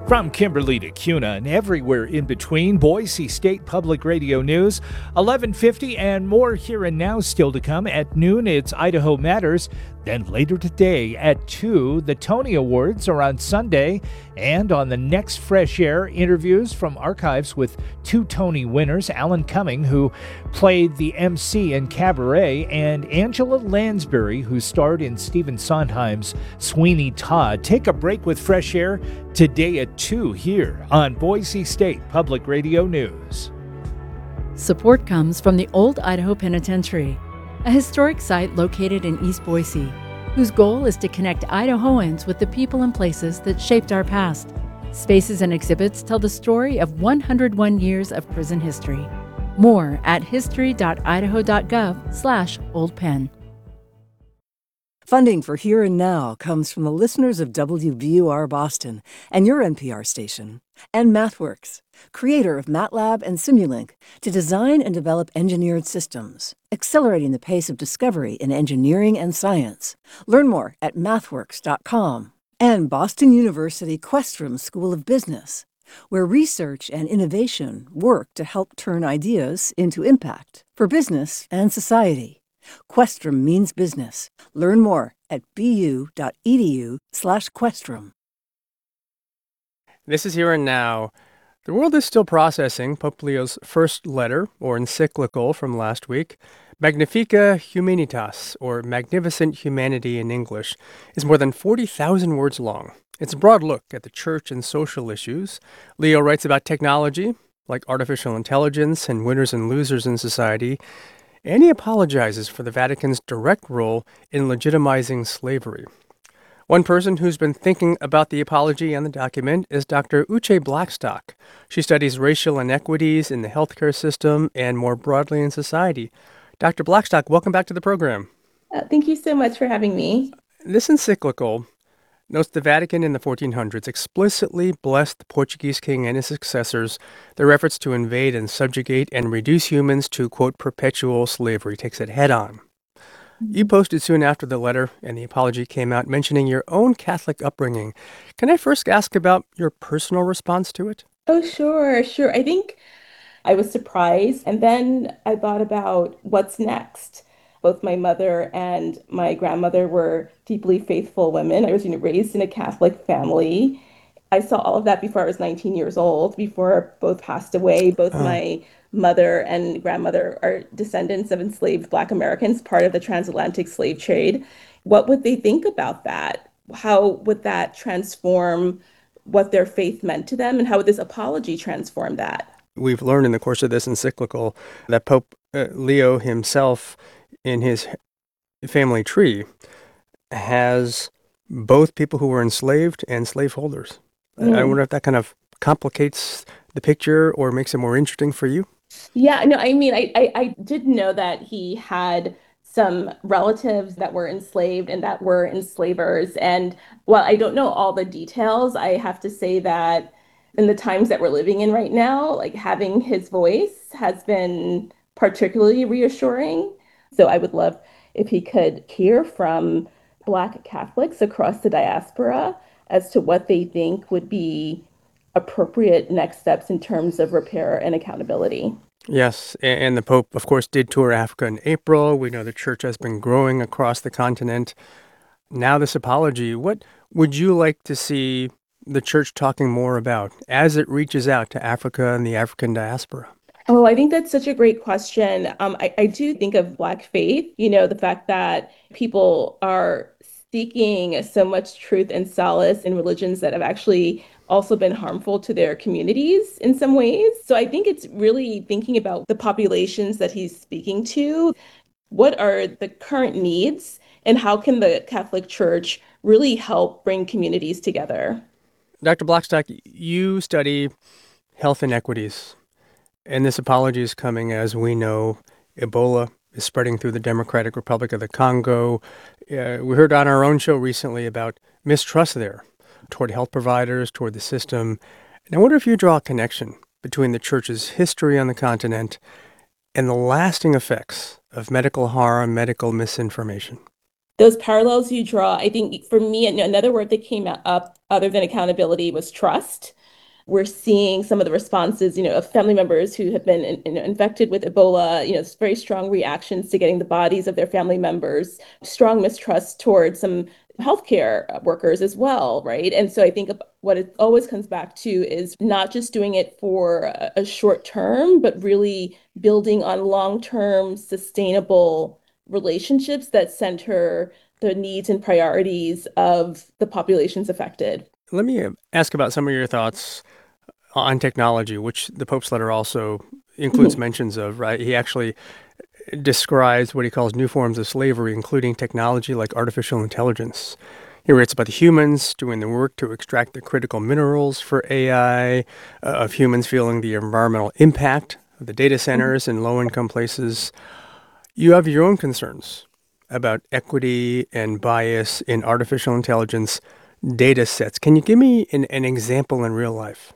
From Kimberly to Kuna and everywhere in between, Boise State Public Radio News, 11:50 and more here and now. Still to come at noon, it's Idaho Matters. Then later today at 2, the Tony Awards are on Sunday. And on the next Fresh Air, interviews from archives with 2 Tony winners, Alan Cumming, who played the MC in Cabaret, and Angela Lansbury, who starred in Stephen Sondheim's Sweeney Todd. Take a break with Fresh Air today at 2 here on Boise State Public Radio News. Support comes from the Old Idaho Penitentiary, a historic site located in East Boise, whose goal is to connect Idahoans with the people and places that shaped our past. Spaces and exhibits tell the story of 101 years of prison history. More at history.idaho.gov/oldpen. Funding for Here and Now comes from the listeners of WBUR Boston and your NPR station, and MathWorks, creator of MATLAB and Simulink, to design and develop engineered systems, accelerating the pace of discovery in engineering and science. Learn more at mathworks.com. And Boston University Questrom School of Business, where research and innovation work to help turn ideas into impact for business and society. Questrom means business. Learn more at bu.edu/Questrom. This is Here and Now. The world is still processing Pope Leo's first letter, or encyclical, from last week. Magnifica Humanitas, or Magnificent Humanity in English, is more than 40,000 words long. It's a broad look at the church and social issues. Leo writes about technology, like artificial intelligence and winners and losers in society, and he apologizes for the Vatican's direct role in legitimizing slavery. One person who's been thinking about the apology and the document is Dr. Uche Blackstock. She studies racial inequities in the healthcare system and more broadly in society. Dr. Blackstock, welcome back to the program. Thank you so much for having me. This encyclical notes the Vatican in the 1400s explicitly blessed the Portuguese king and his successors, their efforts to invade and subjugate and reduce humans to, quote, perpetual slavery. Takes it head on. You posted soon after the letter and the apology came out mentioning your own Catholic upbringing. Can I first ask about your personal response to it? Oh, sure. I think I was surprised, and then I thought about what's next. Both my mother and my grandmother were deeply faithful women. I was raised in a Catholic family. I saw all of that before I was 19 years old, before both passed away. Both my mother and grandmother are descendants of enslaved Black Americans, part of the transatlantic slave trade. What would they think about that? How would that transform what their faith meant to them? And how would this apology transform that? We've learned in the course of this encyclical that Pope Leo himself, in his family tree, has both people who were enslaved and slaveholders. I wonder if that kind of complicates the picture or makes it more interesting for you. Yeah, no, I mean, I did know that he had some relatives that were enslaved and that were enslavers. And while I don't know all the details, I have to say that in the times that we're living in right now, like having his voice has been particularly reassuring. So I would love if he could hear from Black Catholics across the diaspora as to what they think would be appropriate next steps in terms of repair and accountability. Yes, and the Pope, of course, did tour Africa in April. We know the church has been growing across the continent. Now this apology, what would you like to see the church talking more about as it reaches out to Africa and the African diaspora? Oh, I think that's such a great question. I do think of Black faith, the fact that people are seeking so much truth and solace in religions that have actually also been harmful to their communities in some ways. So I think it's really thinking about the populations that he's speaking to. What are the current needs and how can the Catholic Church really help bring communities together? Dr. Blackstock, you study health inequities. And this apology is coming as we know Ebola is spreading through the Democratic Republic of the Congo. We heard on our own show recently about mistrust there toward health providers, toward the system. And I wonder if you draw a connection between the church's history on the continent and the lasting effects of medical harm, medical misinformation. Those parallels you draw, I think for me, another word that came up other than accountability was trust. We're seeing some of the responses, of family members who have been infected with Ebola, very strong reactions to getting the bodies of their family members, strong mistrust towards some healthcare workers as well, right? And so I think what it always comes back to is not just doing it for a short term, but really building on long-term sustainable relationships that center the needs and priorities of the populations affected. Let me ask about some of your thoughts on technology, which the Pope's letter also includes mentions of, right? He actually describes what he calls new forms of slavery, including technology like artificial intelligence. He writes about the humans doing the work to extract the critical minerals for AI, of humans feeling the environmental impact of the data centers in low-income places. You have your own concerns about equity and bias in artificial intelligence data sets. Can you give me an example in real life?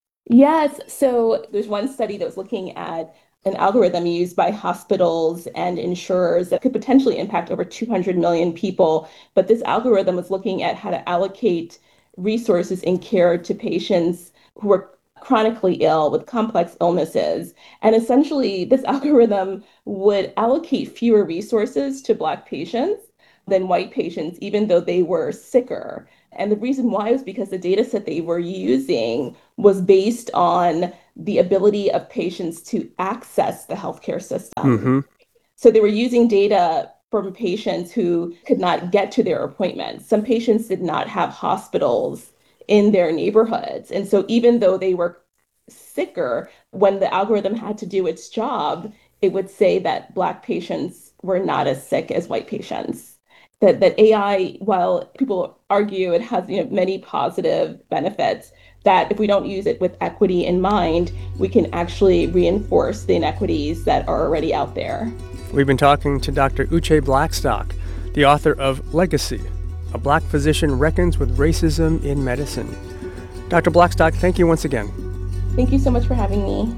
Yes. So there's one study that was looking at an algorithm used by hospitals and insurers that could potentially impact over 200 million people. But this algorithm was looking at how to allocate resources in care to patients who were chronically ill with complex illnesses. And essentially, this algorithm would allocate fewer resources to Black patients than white patients, even though they were sicker. And the reason why was because the data set they were using was based on the ability of patients to access the healthcare system. So they were using data from patients who could not get to their appointments. Some patients did not have hospitals in their neighborhoods. And so even though they were sicker, when the algorithm had to do its job, it would say that Black patients were not as sick as white patients. That AI, while people argue it has many positive benefits, that if we don't use it with equity in mind, we can actually reinforce the inequities that are already out there. We've been talking to Dr. Uche Blackstock, the author of Legacy, A Black Physician Reckons with Racism in Medicine. Dr. Blackstock, thank you once again. Thank you so much for having me.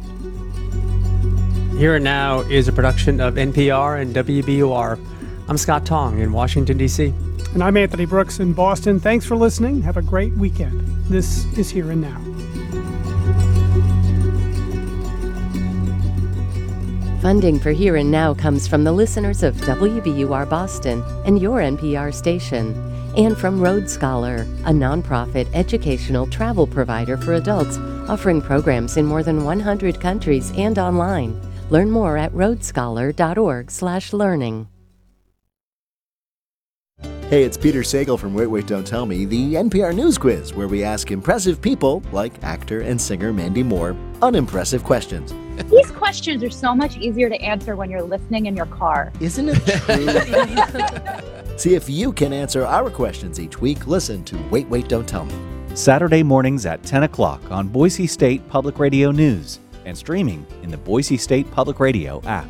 Here and Now is a production of NPR and WBUR. I'm Scott Tong in Washington, D.C. And I'm Anthony Brooks in Boston. Thanks for listening. Have a great weekend. This is Here and Now. Funding for Here and Now comes from the listeners of WBUR Boston and your NPR station, and from Road Scholar, a nonprofit educational travel provider for adults offering programs in more than 100 countries and online. Learn more at roadscholar.org/learning. Hey, it's Peter Sagal from Wait, Wait, Don't Tell Me, the NPR News Quiz, where we ask impressive people, like actor and singer Mandy Moore, unimpressive questions. These questions are so much easier to answer when you're listening in your car. Isn't it true? See if you can answer our questions each week. Listen to Wait, Wait, Don't Tell Me. Saturday mornings at 10 o'clock on Boise State Public Radio News and streaming in the Boise State Public Radio app.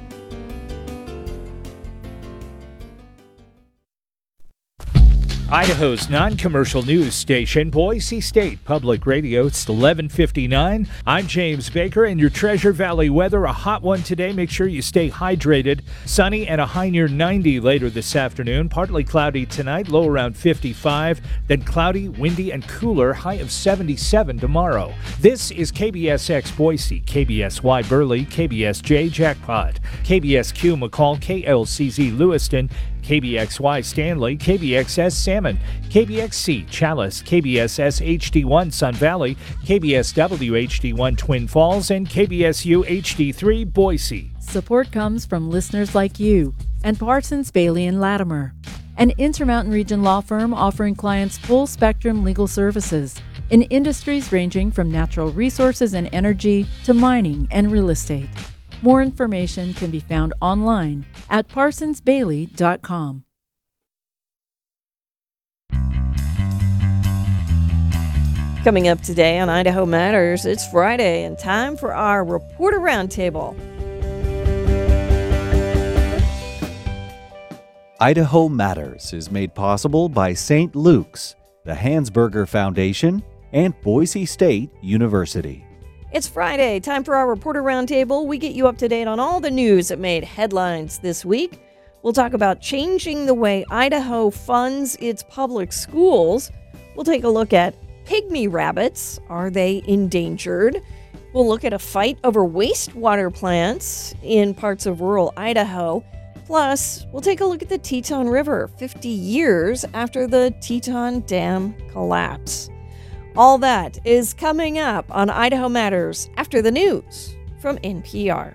Idaho's non-commercial news station, Boise State Public Radio. It's 11:59. I'm James Baker, and your Treasure Valley weather, a hot one today. Make sure you stay hydrated. Sunny and a high near 90 later this afternoon. Partly cloudy tonight, low around 55. Then cloudy, windy, and cooler, high of 77 tomorrow. This is KBSX Boise, KBSY Burley, KBSJ Jackpot, KBSQ McCall, KLCZ Lewiston, KBXY Stanley, KBXS Salmon, KBXC Chalice, KBSS HD1 Sun Valley, KBSW HD1 Twin Falls, and KBSU HD3 Boise. Support comes from listeners like you and Parsons, Bailey & Latimer, an Intermountain Region law firm offering clients full-spectrum legal services in industries ranging from natural resources and energy to mining and real estate. More information can be found online at parsonsbailey.com. Coming up today on Idaho Matters, it's Friday and time for our Reporter Roundtable. Idaho Matters is made possible by St. Luke's, the Hansberger Foundation, and Boise State University. It's Friday, time for our Reporter Roundtable. We get you up to date on all the news that made headlines this week. We'll talk about changing the way Idaho funds its public schools. We'll take a look at pygmy rabbits. Are they endangered? We'll look at a fight over wastewater plants in parts of rural Idaho. Plus, we'll take a look at the Teton River 50 years after the Teton Dam collapse. All that is coming up on Idaho Matters after the news from NPR.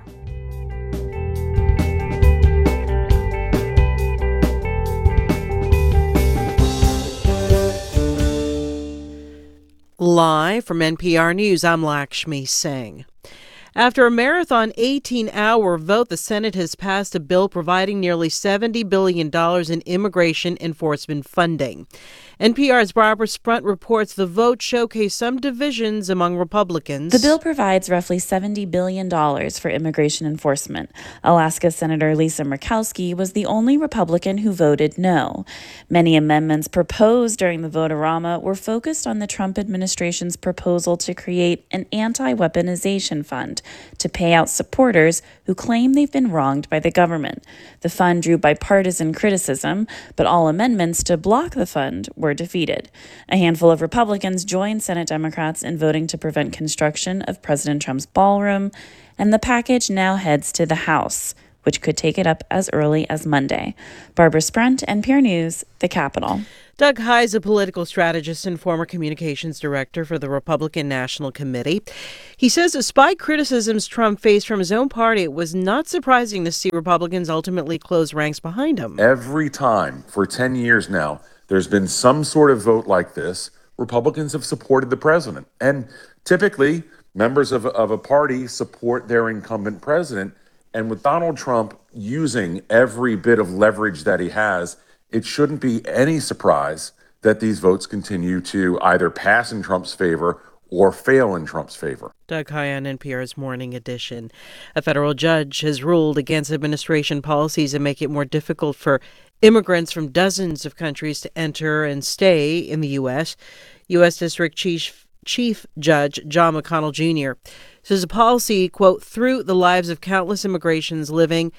Live from NPR News, I'm Lakshmi Singh. After a marathon 18-hour vote, the Senate has passed a bill providing nearly $70 billion in immigration enforcement funding. NPR's Barbara Sprunt reports the vote showcased some divisions among Republicans. The bill provides roughly $70 billion for immigration enforcement. Alaska Senator Lisa Murkowski was the only Republican who voted no. Many amendments proposed during the vote-a-rama were focused on the Trump administration's proposal to create an anti-weaponization fund to pay out supporters who claim they've been wronged by the government. The fund drew bipartisan criticism, but all amendments to block the fund were defeated. A handful of Republicans joined Senate Democrats in voting to prevent construction of President Trump's ballroom, and the package now heads to the House, which could take it up as early as Monday. Barbara Sprunt, NPR News, the Capitol. Doug Heye is a political strategist and former communications director for the Republican National Committee. He says despite criticisms Trump faced from his own party, it was not surprising to see Republicans ultimately close ranks behind him. Every time for 10 years now, there's been some sort of vote like this, Republicans have supported the president. And typically, members of a party support their incumbent president. And with Donald Trump using every bit of leverage that he has, it shouldn't be any surprise that these votes continue to either pass in Trump's favor or fail in Trump's favor. Doug Heye on NPR's Morning Edition. A federal judge has ruled against administration policies that make it more difficult for immigrants from dozens of countries to enter and stay in the U.S. U.S. District Chief Judge John McConnell Jr. says the policy, quote, threw the lives of countless immigrants living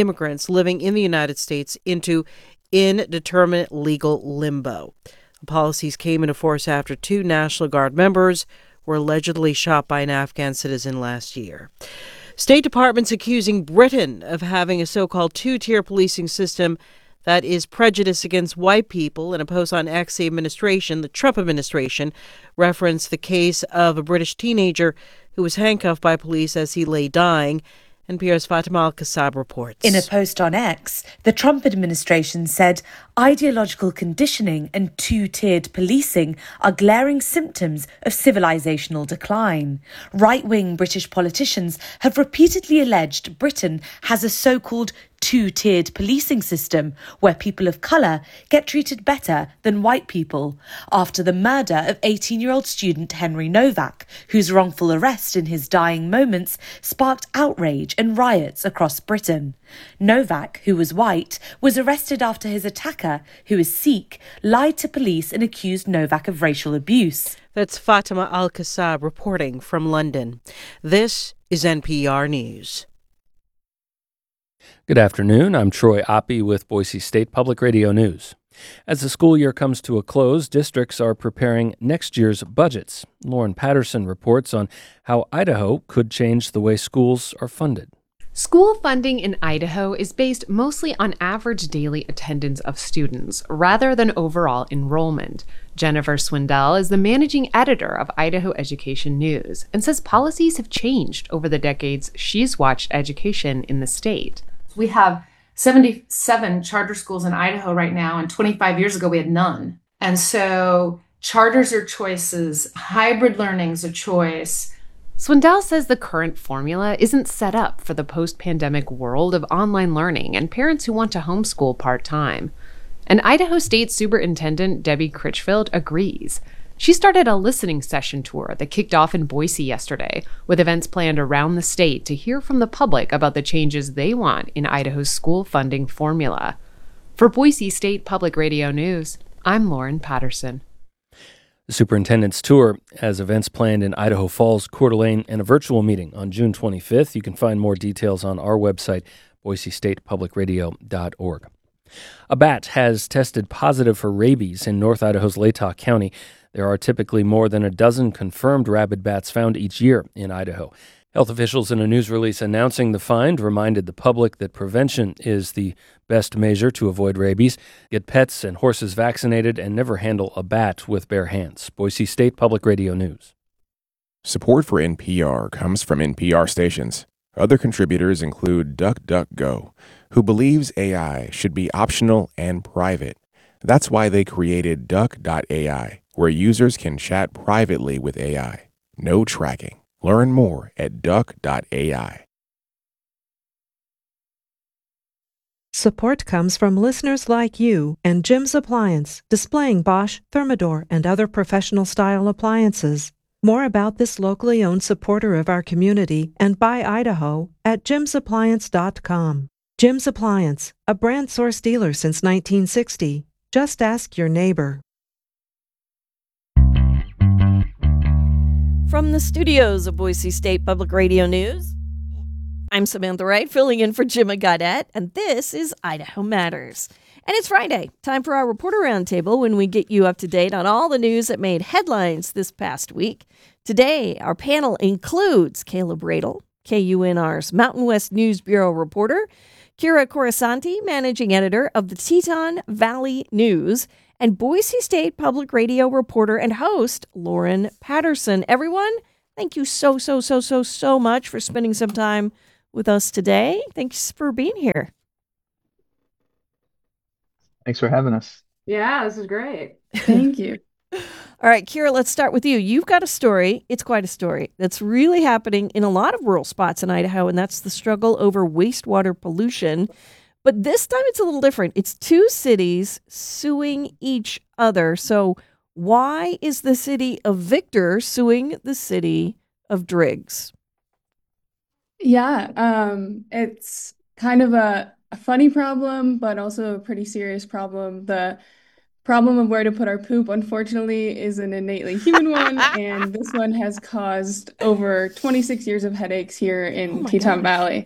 in the United States into indeterminate legal limbo. The policies came into force after 2 National Guard members were allegedly shot by an Afghan citizen last year. State Department's accusing Britain of having a so-called 2-tier policing system that is prejudiced against white people. In a post on X, the Trump administration, referenced the case of a British teenager who was handcuffed by police as he lay dying. NPR's Fatima Al-Kassab reports. In a post on X, the Trump administration said ideological conditioning and 2-tiered policing are glaring symptoms of civilizational decline. Right-wing British politicians have repeatedly alleged Britain has a so-called 2-tiered policing system where people of colour get treated better than white people after the murder of 18-year-old student Henry Novak, whose wrongful arrest in his dying moments sparked outrage and riots across Britain. Novak, who was white, was arrested after his attacker, who is Sikh, lied to police and accused Novak of racial abuse. That's Fatima Al-Kassab reporting from London. This is NPR News. Good afternoon. I'm Troy Oppie with Boise State Public Radio News. As the school year comes to a close, districts are preparing next year's budgets. Lauren Patterson reports on how Idaho could change the way schools are funded. School funding in Idaho is based mostly on average daily attendance of students rather than overall enrollment. Jennifer Swindell is the managing editor of Idaho Education News and says policies have changed over the decades she's watched education in the state. We have 77 charter schools in Idaho right now, and 25 years ago we had none. And so charters are choices, hybrid learning's a choice. Swindell says the current formula isn't set up for the post-pandemic world of online learning and parents who want to homeschool part-time. And Idaho State Superintendent Debbie Critchfield agrees. She started a listening session tour that kicked off in Boise yesterday, with events planned around the state to hear from the public about the changes they want in Idaho's school funding formula. For Boise State Public Radio News, I'm Lauren Patterson. The superintendent's tour has events planned in Idaho Falls, Coeur d'Alene, and a virtual meeting on June 25th. You can find more details on our website, boisestatepublicradio.org. A bat has tested positive for rabies in North Idaho's Latah County. There are typically more than a dozen confirmed rabid bats found each year in Idaho. Health officials in a news release announcing the find reminded the public that prevention is the best measure to avoid rabies. Get pets and horses vaccinated and never handle a bat with bare hands. Boise State Public Radio News. Support for NPR comes from NPR stations. Other contributors include DuckDuckGo, who believes AI should be optional and private. That's why they created Duck.ai, where users can chat privately with AI. No tracking. Learn more at Duck.ai. Support comes from listeners like you and Jim's Appliance, displaying Bosch, Thermador, and other professional-style appliances. More about this locally owned supporter of our community and by Idaho at jimsappliance.com. Jim's Appliance, a brand source dealer since 1960. Just ask your neighbor. From the studios of Boise State Public Radio News, I'm Samantha Wright, filling in for Jim Gaudette, and this is Idaho Matters. And it's Friday, time for our Reporter Roundtable, when we get you up to date on all the news that made headlines this past week. Today, our panel includes Caleb Radel, KUNR's Mountain West News Bureau reporter, Kira Corasanti, managing editor of the Teton Valley News, and Boise State Public Radio reporter and host, Lauren Patterson. Everyone, thank you so much for spending some time with us today. Thanks for being here. Thanks for having us. Yeah, this is great. Thank you. All right, Kira, let's start with you. You've got a story. It's quite a story that's really happening in a lot of rural spots in Idaho, and that's the struggle over wastewater pollution. But this time it's a little different. It's two cities suing each other. So why is the city of Victor suing the city of Driggs? Yeah, it's kind of a funny problem, but also a pretty serious problem. The problem of where to put our poop, unfortunately, is an innately human one, and this one has caused over 26 years of headaches here in Teton Valley.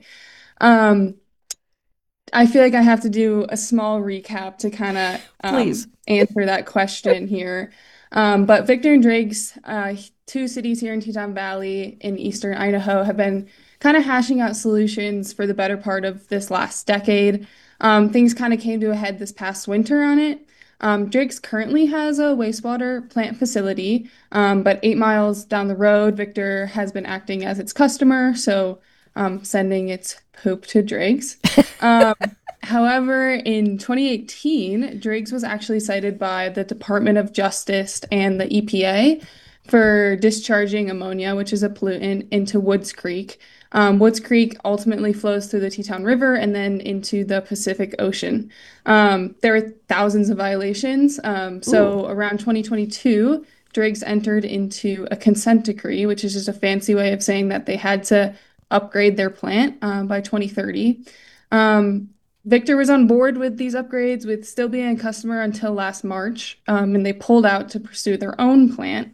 I feel like I have to do a small recap to kind of answer that question here. But Victor and Driggs, two cities here in Teton Valley in eastern Idaho, have been kind of hashing out solutions for the better part of this last decade. Things kind of came to a head this past winter on it. Driggs currently has a wastewater plant facility, but 8 miles down the road, Victor has been acting as its customer, so sending its poop to Driggs. However, in 2018, Driggs was actually cited by the Department of Justice and the EPA for discharging ammonia, which is a pollutant, into Woods Creek. Woods Creek ultimately flows through the Teton River and then into the Pacific Ocean. There are thousands of violations. So around 2022, Driggs entered into a consent decree, which is just a fancy way of saying that they had to upgrade their plant by 2030. Victor was on board with these upgrades, with still being a customer until last March, and they pulled out to pursue their own plant.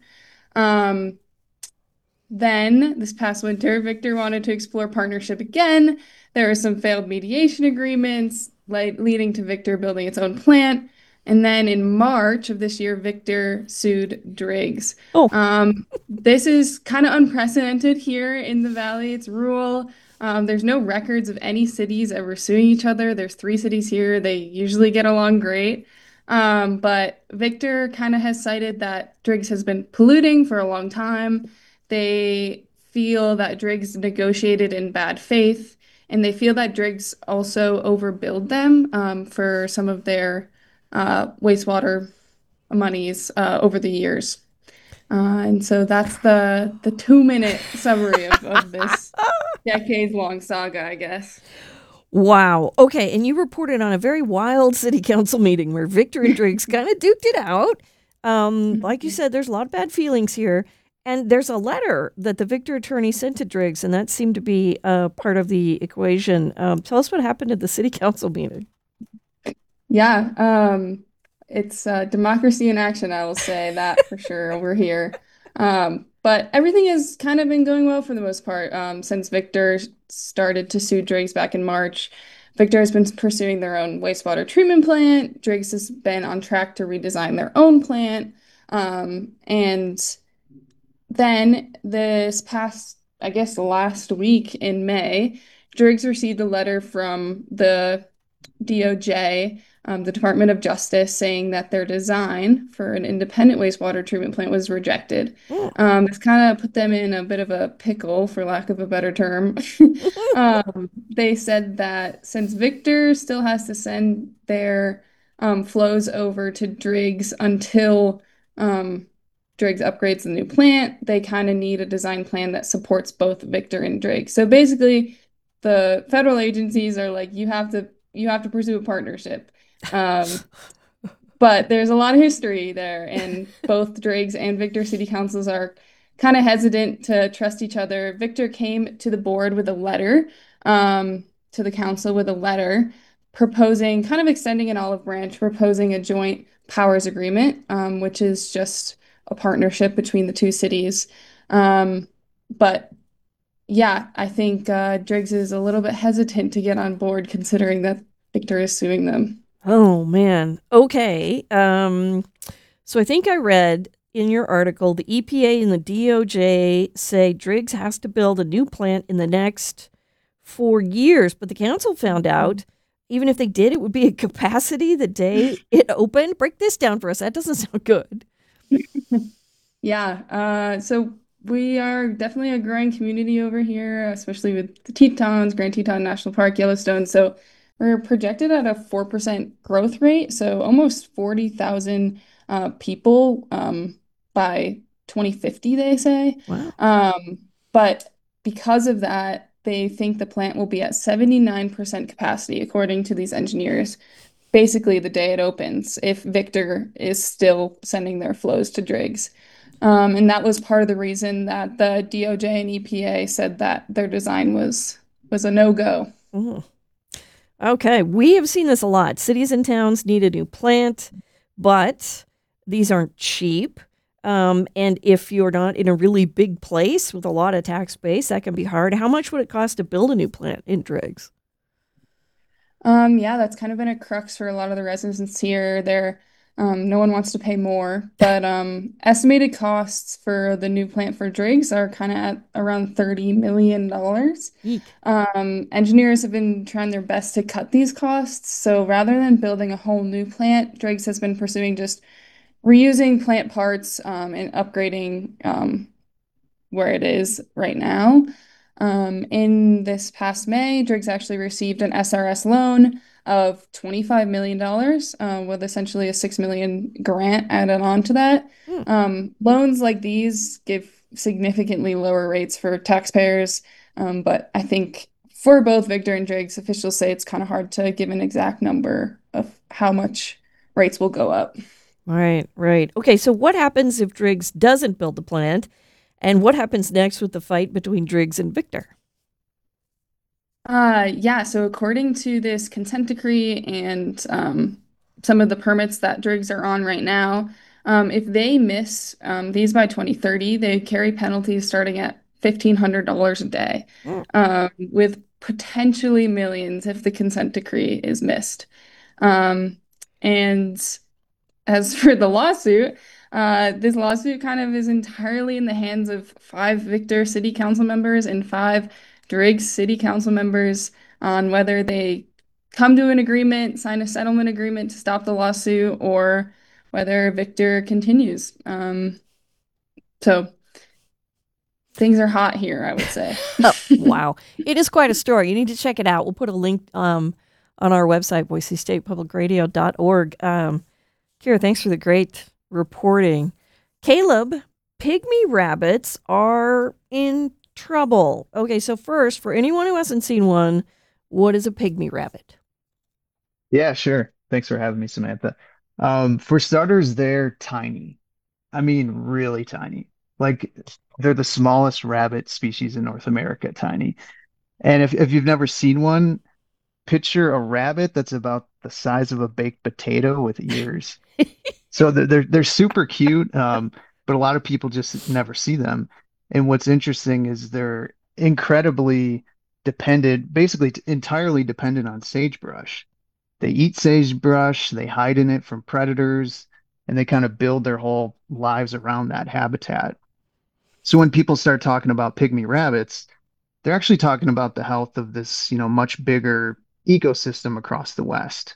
Then, this past winter, Victor wanted to explore partnership again. There were some failed mediation agreements, leading to Victor building its own plant. And then in March of this year, Victor sued Driggs. This is kind of unprecedented here in the Valley. It's rural. There's no records of any cities ever suing each other. There's 3 cities here. They usually get along great. But Victor kind of has cited that Driggs has been polluting for a long time. They feel that Driggs negotiated in bad faith, and they feel that Driggs also overbilled them for some of their wastewater monies over the years. And so that's the 2-minute summary of this decades-long saga, I guess. Wow. Okay, and you reported on a very wild city council meeting where Victor and Driggs kind of duked it out. Like you said, there's a lot of bad feelings here. And there's a letter that the Victor attorney sent to Driggs, and that seemed to be part of the equation. Tell us what happened at the city council meeting. Yeah, it's democracy in action, I will say that for sure over here. But everything has kind of been going well for the most part since Victor started to sue Driggs back in March. Victor has been pursuing their own wastewater treatment plant. Driggs has been on track to redesign their own plant. And then this past, I guess, last week in May, Driggs received a letter from the DOJ, the Department of Justice, saying that their design for an independent wastewater treatment plant was rejected. It's kind of put them in a bit of a pickle, for lack of a better term. They said that since Victor still has to send their flows over to Driggs until Driggs upgrades the new plant, they kind of need a design plan that supports both Victor and Driggs. So basically, the federal agencies are like, you have to pursue a partnership. But there's a lot of history there, and both Driggs and Victor city councils are kind of hesitant to trust each other. Victor came to the board with a letter, to the council with a letter proposing, kind of extending an olive branch, proposing a joint powers agreement, which is just a partnership between the two cities. But yeah, I think Driggs is a little bit hesitant to get on board considering that Victor is suing them. Oh, man. Okay. So I think I read in your article the EPA and the DOJ say Driggs has to build a new plant in the next 4 years, but the council found out even if they did, it would be a capacity the day it opened. Break this down for us. That doesn't sound good. Yeah. So we are definitely a growing community over here, especially with the Tetons, Grand Teton National Park, Yellowstone. So we're projected at a 4% growth rate. So almost 40,000 people by 2050, they say. Wow. But because of that, they think the plant will be at 79% capacity, according to these engineers, basically the day it opens, if Victor is still sending their flows to Driggs. And that was part of the reason that the DOJ and EPA said that their design was a no-go. Okay, we have seen this a lot. Cities and towns need a new plant, but these aren't cheap. And if you're not in a really big place with a lot of tax base, that can be hard. How much would it cost to build a new plant in Driggs? Yeah, that's kind of been a crux for a lot of the residents here. No one wants to pay more, but estimated costs for the new plant for Driggs are kind of at around $30 million. Engineers have been trying their best to cut these costs. So rather than building a whole new plant, Driggs has been pursuing just reusing plant parts and upgrading where it is right now. In this past May, Driggs actually received an SRS loan of $25 million with essentially a $6 million grant added on to that. Loans like these give significantly lower rates for taxpayers, but I think for both Victor and Driggs, officials say it's kind of hard to give an exact number of how much rates will go up. Right. Okay, so what happens if Driggs doesn't build the plant? And what happens next with the fight between Driggs and Victor? Yeah, so according to this consent decree and some of the permits that Driggs are on right now, if they miss these by 2030, they carry penalties starting at $1,500 a day, with potentially millions if the consent decree is missed. And as for the lawsuit, this lawsuit kind of is entirely in the hands of 5 Victor City Council members and 5 Driggs City Council members on whether they come to an agreement, sign a settlement agreement to stop the lawsuit, or whether Victor continues. So things are hot here, I would say. Wow. It is quite a story. You need to check it out. We'll put a link on our website, boisestatepublicradio.org. Kira, thanks for the great reporting. Caleb, pygmy rabbits are in trouble. Okay, so first, for anyone who hasn't seen one, what is a pygmy rabbit? Yeah, sure. Thanks for having me, Samantha. For starters, they're tiny. I mean, really tiny. Like, they're the smallest rabbit species in North America, tiny. And if you've never seen one, picture a rabbit that's about the size of a baked potato with ears. So they're super cute, but a lot of people just never see them. And what's interesting is they're incredibly dependent, basically entirely dependent on sagebrush. They eat sagebrush, they hide in it from predators, and they kind of build their whole lives around that habitat. So when people start talking about pygmy rabbits, they're actually talking about the health of this, much bigger ecosystem across the West.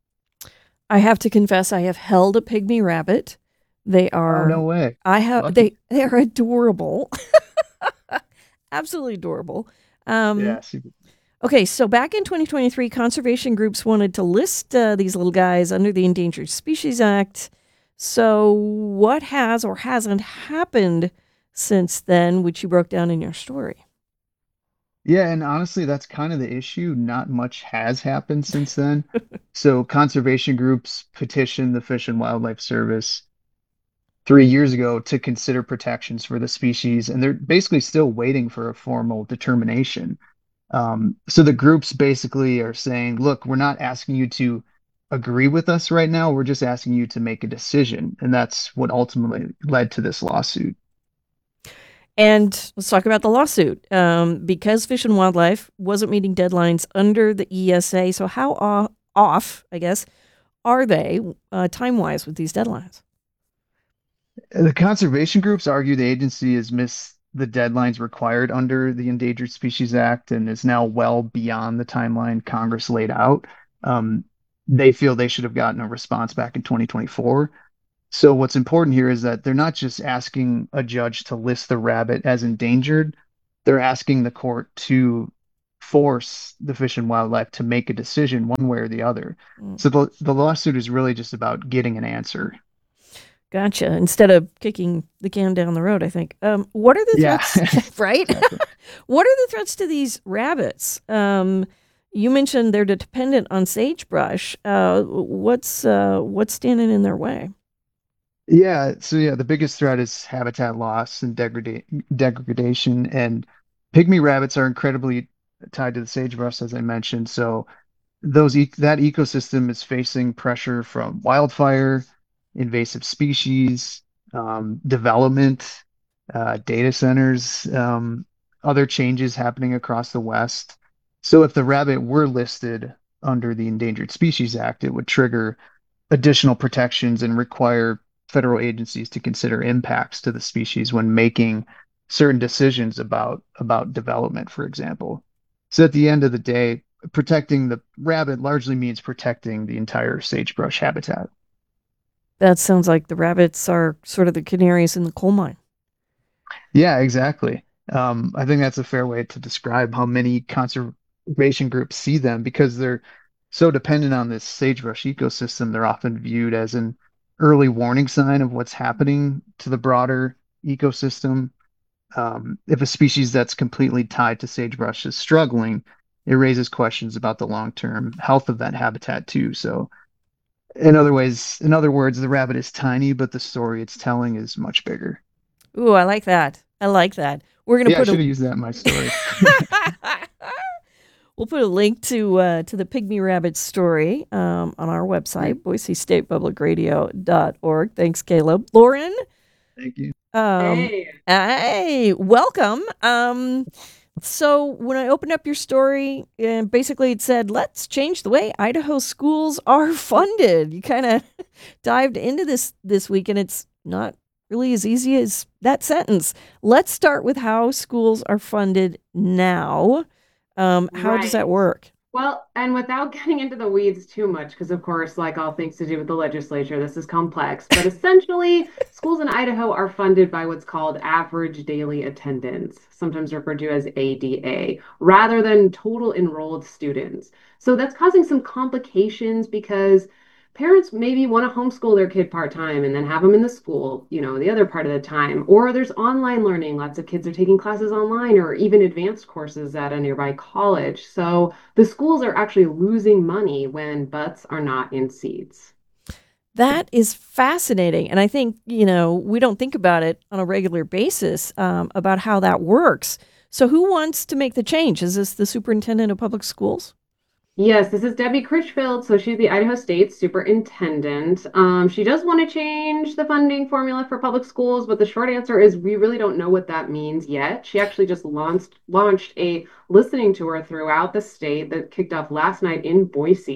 I have to confess, I have held a pygmy rabbit. They are. Oh, no way. I have. Lucky. They're adorable. Absolutely adorable. Yeah, super. Okay, so back in 2023, conservation groups wanted to list these little guys under the Endangered Species Act. So what has or hasn't happened since then, which you broke down in your story? Yeah, and honestly, that's kind of the issue. Not much has happened since then. So conservation groups petitioned the Fish and Wildlife Service 3 years ago to consider protections for the species, and they're basically still waiting for a formal determination. So the groups basically are saying, look, we're not asking you to agree with us right now. We're just asking you to make a decision. And that's what ultimately led to this lawsuit. And let's talk about the lawsuit. Because Fish and Wildlife wasn't meeting deadlines under the ESA, so how off, I guess, are they time-wise with these deadlines? The conservation groups argue the agency has missed the deadlines required under the Endangered Species Act and is now well beyond the timeline Congress laid out. They feel they should have gotten a response back in 2024. So what's important here is that they're not just asking a judge to list the rabbit as endangered. They're asking the court to force the Fish and Wildlife to make a decision one way or the other. So the lawsuit is really just about getting an answer. Gotcha. Instead of kicking the can down the road, I think. What are the threats? Right? What are the threats to these rabbits? You mentioned they're dependent on sagebrush. What's standing in their way? The biggest threat is habitat loss and degradation. And pygmy rabbits are incredibly tied to the sagebrush, as I mentioned. So that ecosystem is facing pressure from wildfire, invasive species, development, data centers, other changes happening across the West. So if the rabbit were listed under the Endangered Species Act, it would trigger additional protections and require federal agencies to consider impacts to the species when making certain decisions about development, for example. So at the end of the day, protecting the rabbit largely means protecting the entire sagebrush habitat. That sounds like the rabbits are sort of the canaries in the coal mine. Yeah, exactly. I think that's a fair way to describe how many conservation groups see them because they're so dependent on this sagebrush ecosystem. They're often viewed as an early warning sign of what's happening to the broader ecosystem. If a species that's completely tied to sagebrush is struggling, it raises questions about the long-term health of that habitat too. So in other words, the rabbit is tiny, but the story it's telling is much bigger. Ooh, I like that. We're gonna I should have used that in my story. We'll put a link to the pygmy rabbit story on our website, BoiseStatePublicRadio.org. Thanks, Caleb. Lauren? Thank you. Hey, welcome. So when I opened up your story, basically it said, let's change the way Idaho schools are funded. You kind of dived into this week, and it's not really as easy as that sentence. Let's start with how schools are funded now. How does that work? Well, and without getting into the weeds too much, because of course, like all things to do with the legislature, this is complex, but essentially, schools in Idaho are funded by what's called average daily attendance, sometimes referred to as ADA, rather than total enrolled students. So that's causing some complications because parents maybe want to homeschool their kid part-time and then have them in the school, the other part of the time. Or there's online learning. Lots of kids are taking classes online or even advanced courses at a nearby college. So the schools are actually losing money when butts are not in seats. That is fascinating. And I think, we don't think about it on a regular basis about how that works. So who wants to make the change? Is this the superintendent of public schools? Yes, this is Debbie Critchfield. So she's the Idaho State superintendent. She does want to change the funding formula for public schools, but the short answer is we really don't know what that means yet. She actually just launched a listening tour throughout the state that kicked off last night in Boise,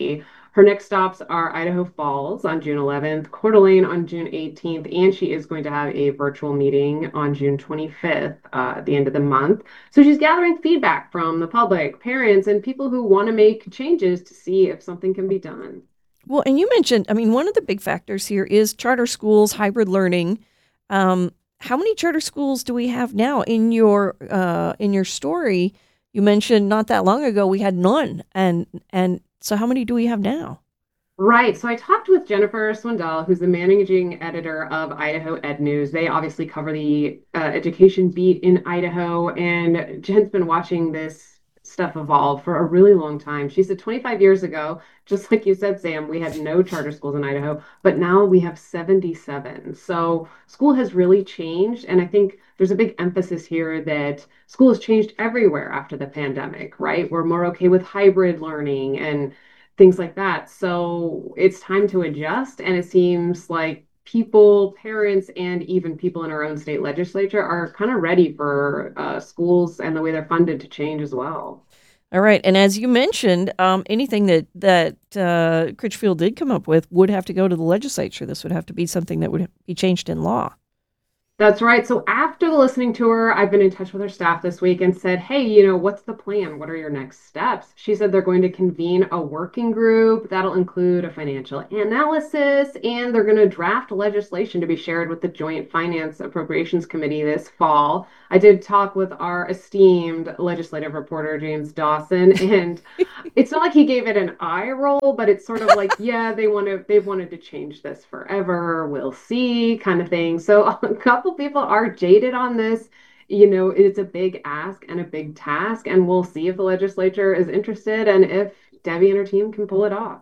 Her next stops are Idaho Falls on June 11th, Coeur d'Alene on June 18th, and she is going to have a virtual meeting on June 25th at the end of the month. So she's gathering feedback from the public, parents, and people who want to make changes to see if something can be done. Well, and you mentioned, one of the big factors here is charter schools, hybrid learning. How many charter schools do we have now? In your story, you mentioned not that long ago we had none, and so how many do we have now? Right. So I talked with Jennifer Swindell, who's the managing editor of Idaho Ed News. They obviously cover the education beat in Idaho, and Jen's been watching this stuff evolve for a really long time. She said 25 years ago, just like you said, Sam, we had no charter schools in Idaho, but now we have 77. So school has really changed. And I think there's a big emphasis here that school has changed everywhere after the pandemic, right? We're more okay with hybrid learning and things like that. So it's time to adjust. And it seems like people, parents, and even people in our own state legislature are kind of ready for schools and the way they're funded to change as well. All right. And as you mentioned, anything that Critchfield did come up with would have to go to the legislature. This would have to be something that would be changed in law. That's right. So after the listening tour, I've been in touch with her staff this week and said, hey, what's the plan? What are your next steps? She said they're going to convene a working group that'll include a financial analysis, and they're going to draft legislation to be shared with the Joint Finance Appropriations Committee this fall. I did talk with our esteemed legislative reporter, James Dawson, and it's not like he gave it an eye roll, but it's sort of like, yeah, they've wanted to change this forever. We'll see, kind of thing. So a couple people are jaded on this. It's a big ask and a big task, and we'll see if the legislature is interested and if Debbie and her team can pull it off.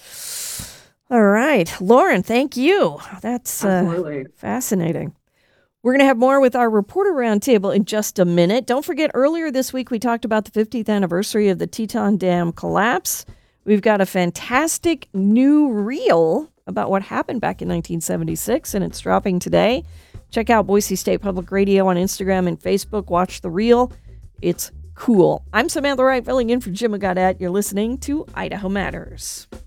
All right. Lauren, thank you. That's fascinating. We're going to have more with our reporter roundtable in just a minute. Don't forget, earlier this week, we talked about the 50th anniversary of the Teton Dam collapse. We've got a fantastic new reel about what happened back in 1976, and it's dropping today. Check out Boise State Public Radio on Instagram and Facebook. Watch the reel. It's cool. I'm Samantha Wright, filling in for Jim Gaudette. You're listening to Idaho Matters.